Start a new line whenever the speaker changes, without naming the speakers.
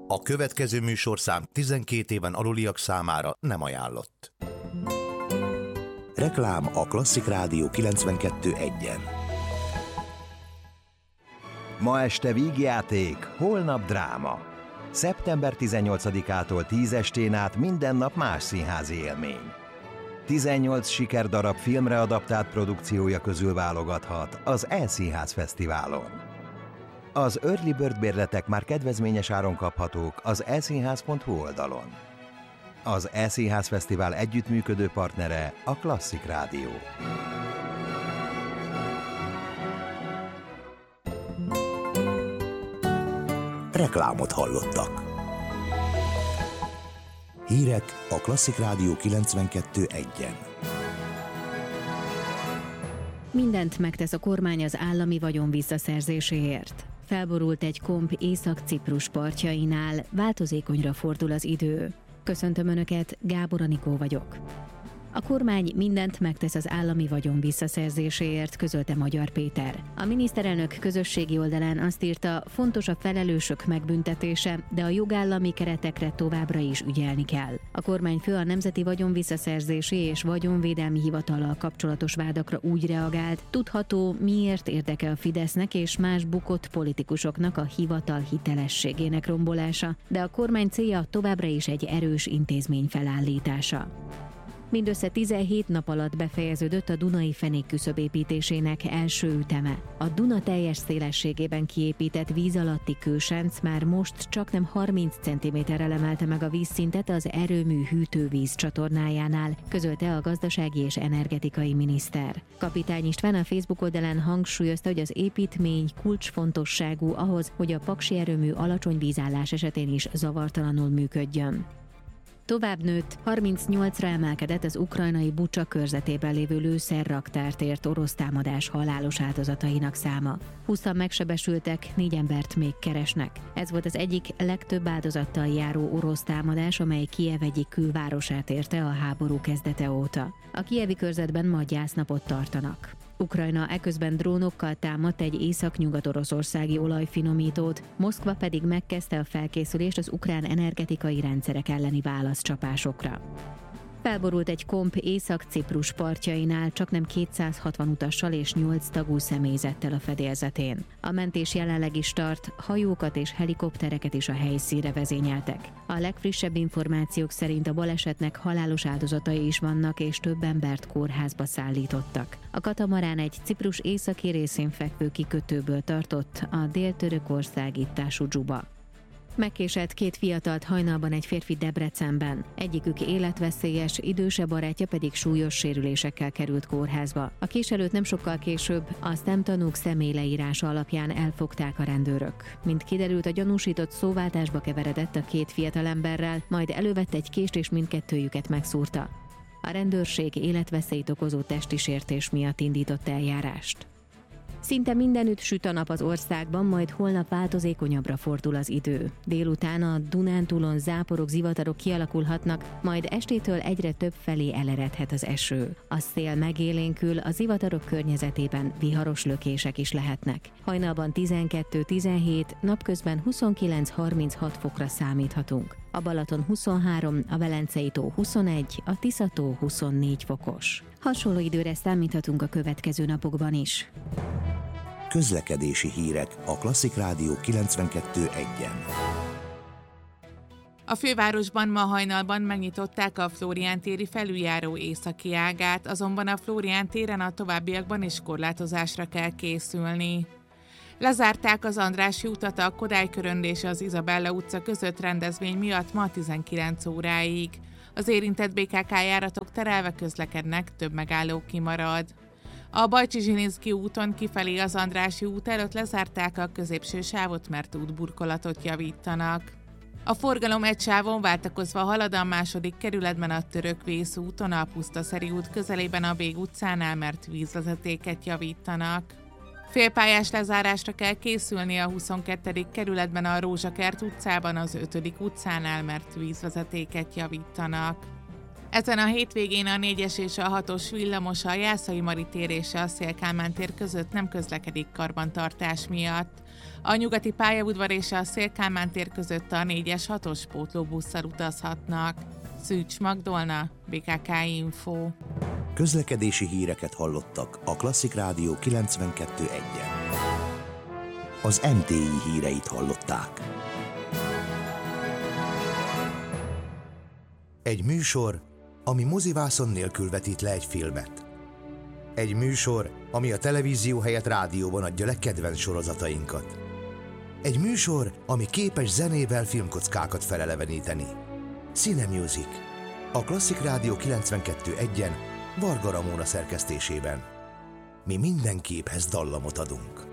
A következő műsorszám 12 éven aluliak számára nem ajánlott. Reklám a Klasszik Rádió 92.1-en.
Ma este vígjáték, holnap dráma. Szeptember 18-ától 10 estén át minden nap más színházi élmény. 18 sikerdarab filmre adaptált produkciója közül válogathat az E-Színház Fesztiválon. Az Early Bird bérletek már kedvezményes áron kaphatók az eszínház.hu oldalon. Az E-Színház Fesztivál együttműködő partnere a Klasszik Rádió.
Reklámot hallottak. Hírek a Klasszik Rádió 92.1-en.
Mindent megtesz a kormány az állami vagyon visszaszerzéséért. Felborult egy komp Észak-Ciprus partjainál, változékonyra fordul az idő. Köszöntöm Önöket, Gábor Anikó vagyok. A kormány mindent megtesz az állami vagyon visszaszerzéséért, közölte Magyar Péter. A miniszterelnök közösségi oldalán azt írta, fontos a felelősök megbüntetése, de a jogállami keretekre továbbra is ügyelni kell. A kormányfő a Nemzeti Vagyonvisszaszerzési és Vagyonvédelmi Hivatallal kapcsolatos vádakra úgy reagált, tudható, miért érdeke a Fidesznek és más bukott politikusoknak a hivatal hitelességének rombolása, de a kormány célja továbbra is egy erős intézmény felállítása. Mindössze 17 nap alatt befejeződött a Dunai Fenék küszöb építésének első üteme. A Duna teljes szélességében kiépített víz alatti kősánc már most csaknem 30 cm-rel emelte meg a vízszintet az erőmű hűtővíz csatornájánál, közölte a gazdasági és energetikai miniszter. Kapitány István a Facebook oldalán hangsúlyozta, hogy az építmény kulcsfontosságú ahhoz, hogy a paksi erőmű alacsony vízállás esetén is zavartalanul működjön. Tovább nőtt, 38-ra emelkedett az ukrajnai Bucsa körzetében lévő lőszerraktárt ért orosz támadás halálos áldozatainak száma. 20-an megsebesültek, 4 embert még keresnek. Ez volt az egyik legtöbb áldozattal járó orosz támadás, amely Kijev egyik külvárosát érte a háború kezdete óta. A kijevi körzetben ma gyásznapot tartanak. Ukrajna eközben drónokkal támadt egy észak-nyugat-oroszországi olajfinomítót, Moszkva pedig megkezdte a felkészülést az ukrán energetikai rendszerek elleni válaszcsapásokra. Felborult egy komp Észak-Ciprus partjainál csaknem 260 utassal és 8 tagú személyzettel a fedélzetén. A mentés jelenleg is tart, hajókat és helikoptereket is a helyszínre vezényeltek. A legfrissebb információk szerint a balesetnek halálos áldozatai is vannak, és több embert kórházba szállítottak. A katamarán egy Ciprus északi részén fekvő kikötőből tartott a dél-törökország ittású Dzsuba. Megkésett 2 fiatalt hajnalban egy férfi Debrecenben. Egyikük életveszélyes, idősebb barátja pedig súlyos sérülésekkel került kórházba. A késelőt nem sokkal később a szemtanúk személyleírása alapján elfogták a rendőrök. Mint kiderült, a gyanúsított szóváltásba keveredett a 2 fiatalemberrel, majd elővett egy kést és mindkettőjüket megszúrta. A rendőrség életveszélyt okozó testi sértés miatt indított eljárást. Szinte mindenütt süt a nap az országban, majd holnap változékonyabbra fordul az idő. Délután a Dunántúlon záporok, zivatarok kialakulhatnak, majd estétől egyre több felé eleredhet az eső. A szél megélénkül, a zivatarok környezetében viharos lökések is lehetnek. Hajnalban 12-17, napközben 29-36 fokra számíthatunk. A Balaton 23, a Velencei tó 21, a Tisza-tó 24 fokos. Hasonló időre számíthatunk a következő napokban is.
Közlekedési hírek a Klasszik Rádió 92.1-en.
A fővárosban ma hajnalban megnyitották a Flórián téri felüljáró északi ágát, azonban a Flórián téren a továbbiakban is korlátozásra kell készülni. Lezárták az Andrássy utat a Kodály körön és az Izabella utca között rendezvény miatt ma 19 óráig. Az érintett BKK járatok terelve közlekednek, több megálló kimarad. A Bajcsy-Zsilinszky úton kifelé az Andrássy út előtt lezárták a középső sávot, mert útburkolatot javítanak. A forgalom egy sávon váltakozva halad a második kerületben a Törökvész úton, a Pusztaszeri út közelében a Bég utcánál, mert vízvezetéket javítanak. Félpályás lezárásra kell készülni a 22. kerületben a Rózsakert utcában, az 5. utcánál, mert vízvezetéket javítanak. Ezen a hétvégén a 4-es és a 6-os villamos a Jászai Mari tér és a Széll-Kálmán tér között nem közlekedik karbantartás miatt. A nyugati pályaudvar és a Széll-Kálmán tér között a 4-es 6-os pótlóbusszal utazhatnak. Szűcs Magdolna, BKK Info.
Közlekedési híreket hallottak a Klasszik Rádió 92.1-en. Az MTI híreit hallották. Egy műsor, ami mozivászon nélkül vetít le egy filmet. Egy műsor, ami a televízió helyett rádióban adja le kedvenc sorozatainkat. Egy műsor, ami képes zenével filmkockákat feleleveníteni. Cine Music. A Klasszik Rádió 92.1-en Varga Ramóna szerkesztésében. Mi minden képhez dallamot adunk.